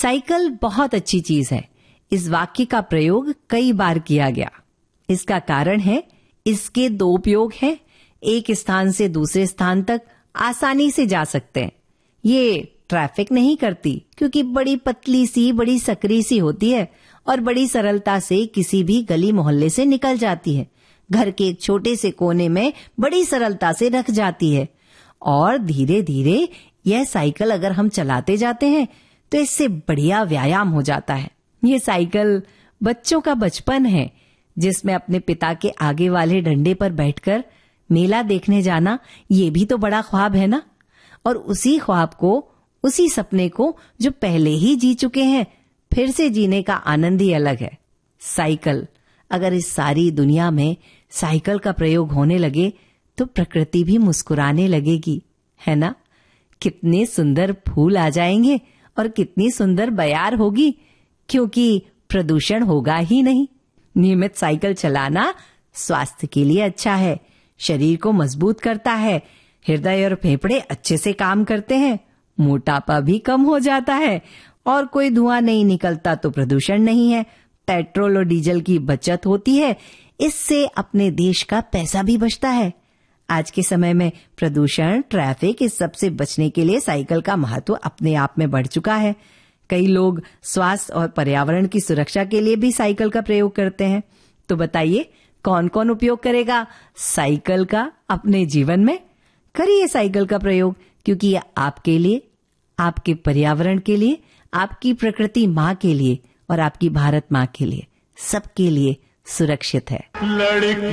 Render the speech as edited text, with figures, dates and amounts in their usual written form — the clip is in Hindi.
साइकिल बहुत अच्छी चीज है। इस वाक्य का प्रयोग कई बार किया गया। इसका कारण है इसके दो उपयोग हैं। एक स्थान से दूसरे स्थान तक आसानी से जा सकते हैं। ये ट्रैफिक नहीं करती क्योंकि बड़ी पतली सी, बड़ी सकरी सी होती है और बड़ी सरलता से किसी भी गली मोहल्ले से निकल जाती है। घर के एक छोटे से कोने में बड़ी सरलता से रख जाती है और धीरे धीरे यह साइकिल अगर हम चलाते जाते हैं तो इससे बढ़िया व्यायाम हो जाता है। ये साइकिल बच्चों का बचपन है जिसमें अपने पिता के आगे वाले डंडे पर बैठकर मेला देखने जाना, ये भी तो बड़ा ख्वाब है ना। और उसी ख्वाब को, उसी सपने को जो पहले ही जी चुके हैं, फिर से जीने का आनंद ही अलग है। साइकिल, अगर इस सारी दुनिया में साइकिल का प्रयोग होने लगे तो प्रकृति भी मुस्कुराने लगेगी, है ना। कितने सुंदर फूल आ जाएंगे और कितनी सुंदर बयार होगी, क्योंकि प्रदूषण होगा ही नहीं। नियमित साइकिल चलाना स्वास्थ्य के लिए अच्छा है, शरीर को मजबूत करता है, हृदय और फेफड़े अच्छे से काम करते हैं, मोटापा भी कम हो जाता है और कोई धुआं नहीं निकलता तो प्रदूषण नहीं है। पेट्रोल और डीजल की बचत होती है, इससे अपने देश का पैसा भी बचता है। आज के समय में प्रदूषण, ट्रैफिक, इस सब से बचने के लिए साइकिल का महत्व अपने आप में बढ़ चुका है। कई लोग स्वास्थ्य और पर्यावरण की सुरक्षा के लिए भी साइकिल का प्रयोग करते हैं। तो बताइए, कौन कौन उपयोग करेगा साइकिल का अपने जीवन में? करिए साइकिल का प्रयोग, क्योंकि यह आपके लिए, आपके पर्यावरण के लिए, आपकी प्रकृति माँ के लिए और आपकी भारत माँ के लिए, सबके लिए सुरक्षित है। लड़की